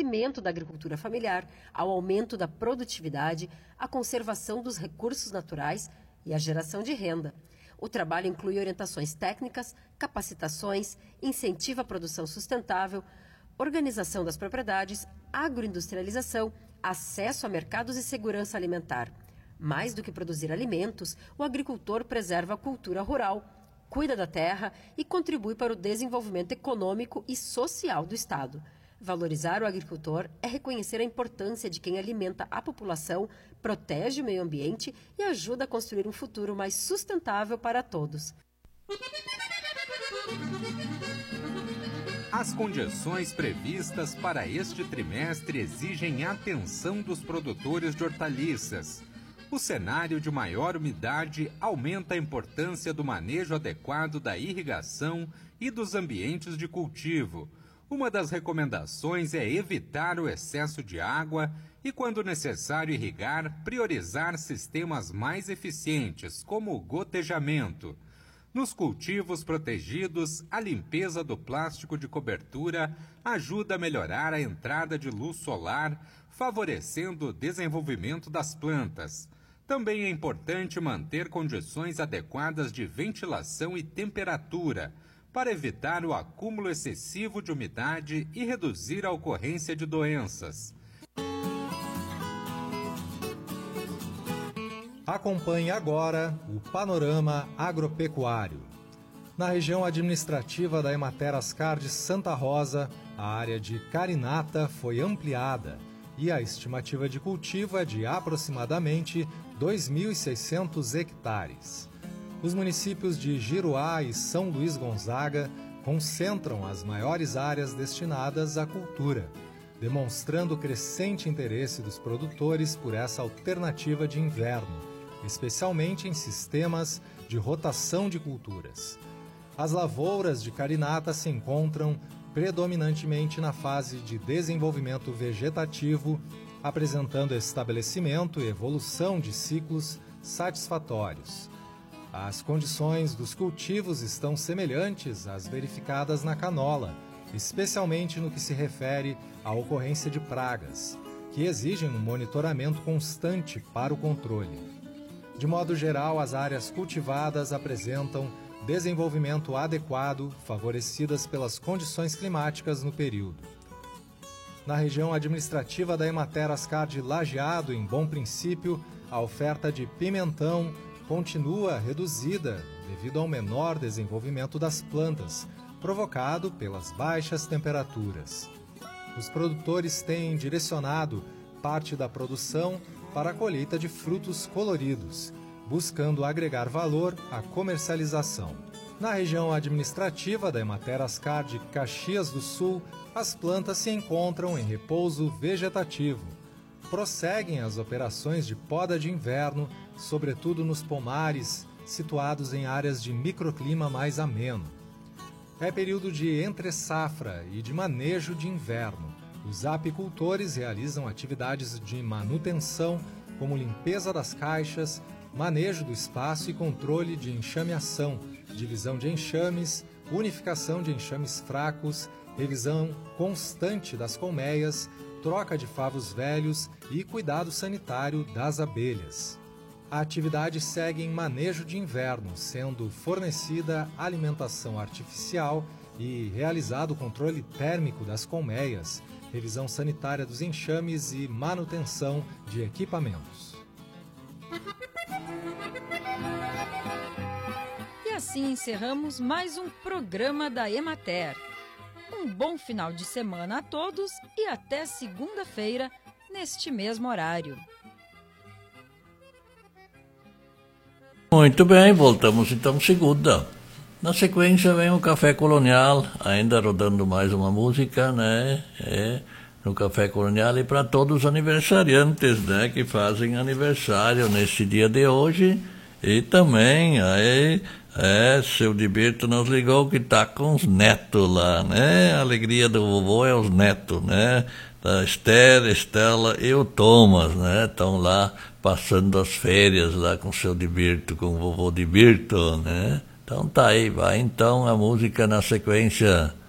crescimento da agricultura familiar, ao aumento da produtividade, à conservação dos recursos naturais e à geração de renda. O trabalho inclui orientações técnicas, capacitações, incentiva a produção sustentável, organização das propriedades, agroindustrialização, acesso a mercados e segurança alimentar. Mais do que produzir alimentos, o agricultor preserva a cultura rural, cuida da terra e contribui para o desenvolvimento econômico e social do Estado. Valorizar o agricultor é reconhecer a importância de quem alimenta a população, protege o meio ambiente e ajuda a construir um futuro mais sustentável para todos. As condições previstas para este trimestre exigem atenção dos produtores de hortaliças. O cenário de maior umidade aumenta a importância do manejo adequado da irrigação e dos ambientes de cultivo. Uma das recomendações é evitar o excesso de água e, quando necessário irrigar, priorizar sistemas mais eficientes, como o gotejamento. Nos cultivos protegidos, a limpeza do plástico de cobertura ajuda a melhorar a entrada de luz solar, favorecendo o desenvolvimento das plantas. Também é importante manter condições adequadas de ventilação e temperatura, para evitar o acúmulo excessivo de umidade e reduzir a ocorrência de doenças. Acompanhe agora o panorama agropecuário. Na região administrativa da Emater Ascar de Santa Rosa, a área de carinata foi ampliada e a estimativa de cultivo é de aproximadamente 2.600 hectares. Os municípios de Giruá e São Luís Gonzaga concentram as maiores áreas destinadas à cultura, demonstrando o crescente interesse dos produtores por essa alternativa de inverno, especialmente em sistemas de rotação de culturas. As lavouras de carinata se encontram predominantemente na fase de desenvolvimento vegetativo, apresentando estabelecimento e evolução de ciclos satisfatórios. As condições dos cultivos estão semelhantes às verificadas na canola, especialmente no que se refere à ocorrência de pragas, que exigem um monitoramento constante para o controle. De modo geral, as áreas cultivadas apresentam desenvolvimento adequado, favorecidas pelas condições climáticas no período. Na região administrativa da Emater Ascar de Lajeado, em Bom Princípio, a oferta de pimentão continua reduzida devido ao menor desenvolvimento das plantas, provocado pelas baixas temperaturas. Os produtores têm direcionado parte da produção para a colheita de frutos coloridos, buscando agregar valor à comercialização. Na região administrativa da Emater Ascar de Caxias do Sul, as plantas se encontram em repouso vegetativo. Prosseguem as operações de poda de inverno, sobretudo nos pomares, situados em áreas de microclima mais ameno. É período de entre-safra e de manejo de inverno. Os apicultores realizam atividades de manutenção, como limpeza das caixas, manejo do espaço e controle de enxameação, divisão de enxames, unificação de enxames fracos, revisão constante das colmeias, troca de favos velhos e cuidado sanitário das abelhas. A atividade segue em manejo de inverno, sendo fornecida alimentação artificial e realizado o controle térmico das colmeias, revisão sanitária dos enxames e manutenção de equipamentos. E assim encerramos mais um programa da Emater. Um bom final de semana a todos e até segunda-feira, neste mesmo horário. Muito bem, voltamos então segunda. Na sequência vem o Café Colonial, ainda rodando mais uma música, né? No Café Colonial e para todos os aniversariantes, né? Que fazem aniversário neste dia de hoje. E também, seu Diberto nos ligou que tá com os netos lá, né? A alegria do vovô é os netos, né? A Esther, Estela e o Thomas, né? Estão lá passando as férias lá com o seu Diberto, com o vovô Diberto, né? Então tá aí, vai então a música na sequência.